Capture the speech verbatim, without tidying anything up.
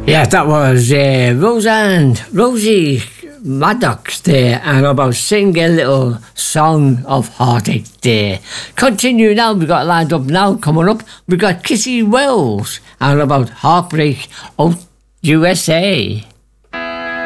Yeah, that was uh, Roseanne, Rosie Maddox there, and about sing a little song of heartache there. Continue now, we've got lined up now, coming up, we've got Kissy Wells, and about Heartbreak of U S A.